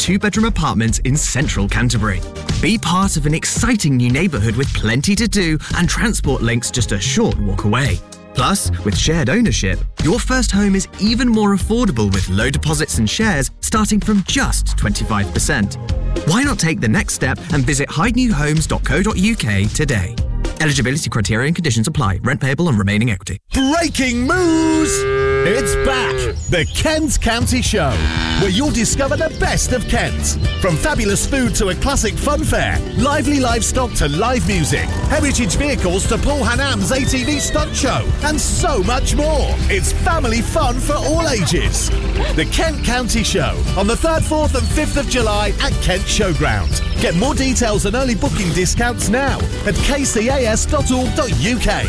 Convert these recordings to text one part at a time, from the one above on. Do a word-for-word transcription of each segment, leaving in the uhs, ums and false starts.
two-bedroom apartments in central Canterbury. Be part of an exciting new neighbourhood with plenty to do and transport links just a short walk away. Plus, with shared ownership, your first home is even more affordable with low deposits and shares starting from just twenty-five percent. Why not take the next step and visit hyde new homes dot co dot uk today? Eligibility criteria and conditions apply. Rent payable on remaining equity. Breaking news! It's back! The Kent County Show, where you'll discover the best of Kent. From fabulous food to a classic fun fair, lively livestock to live music, heritage vehicles to Paul Hanam's A T V stunt show, and so much more. It's family fun for all ages. The Kent County Show on the third, fourth and fifth of July at Kent Showground. Get more details and early booking discounts now at k c a s dot org dot u k.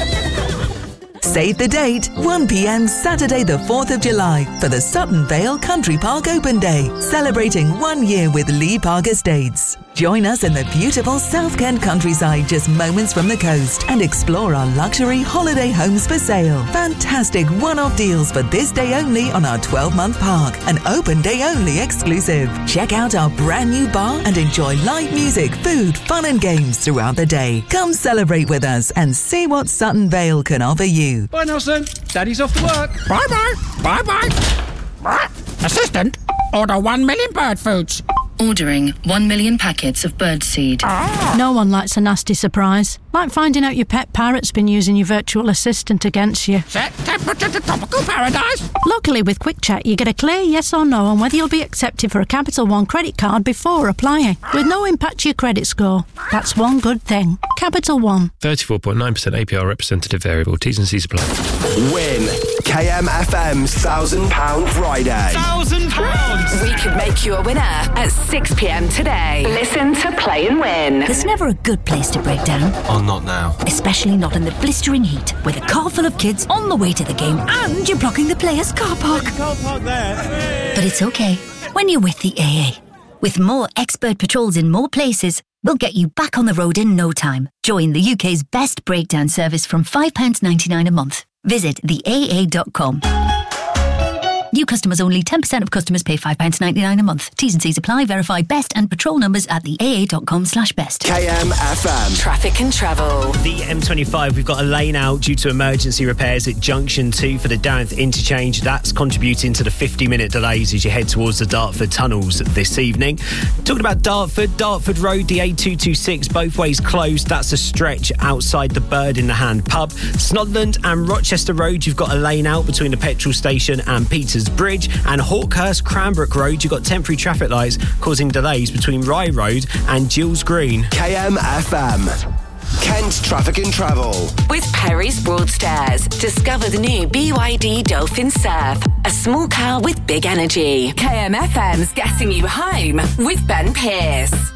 Save the date, one p.m. Saturday the fourth of July for the Sutton Vale Country Park Open Day, celebrating one year with Lee Park Estates. Join us in the beautiful South Kent countryside just moments from the coast and explore our luxury holiday homes for sale. Fantastic one-off deals for this day only on our twelve-month park, an open day only exclusive. Check out our brand new bar and enjoy live music, food, fun and games throughout the day. Come celebrate with us and see what Sutton Vale can offer you. Bye, Nelson. Daddy's off to work. Bye-bye. Bye-bye. Assistant, order one million bird foods. Ordering one million packets of birdseed. Ah. No one likes a nasty surprise. Like finding out your pet parrot's been using your virtual assistant against you. Set temperature to tropical paradise. Luckily, with Quick Check, you get a clear yes or no on whether you'll be accepted for a Capital One credit card before applying, with no impact to your credit score. That's one good thing. Capital One. thirty-four point nine percent A P R representative variable. T's and C's apply. Win K M F M's one thousand pounds Friday. one thousand pounds! We could make you a winner at six p.m. today. Listen to Play and Win. There's never a good place to break down. Oh, not now. Especially not in the blistering heat, with a car full of kids on the way to the game and you're blocking the players' car park. Car park there. But it's okay when you're with the A A. With more expert patrols in more places, we'll get you back on the road in no time. Join the U K's best breakdown service from five pounds ninety-nine a month. Visit the A A dot com. New customers only. ten percent of customers pay five pounds ninety-nine a month. T's and C's apply. Verify best and patrol numbers at the A A dot com slash best. K M F M. Traffic and travel. The M twenty-five, we've got a lane out due to emergency repairs at Junction two for the Dartmouth interchange. That's contributing to the fifty-minute delays as you head towards the Dartford tunnels this evening. Talking about Dartford, Dartford Road, the A two twenty-six, both ways closed. That's a stretch outside the Bird in the Hand pub. Snodland and Rochester Road, you've got a lane out between the petrol station and Peters Bridge, and Hawkhurst Cranbrook Road, you've got temporary traffic lights causing delays between Rye Road and Gills Green. K M F M. Kent Traffic and Travel. With Perry's Broadstairs. Discover the new B Y D Dolphin Surf. A small car with big energy. K M F M's getting you home with Ben Pearce.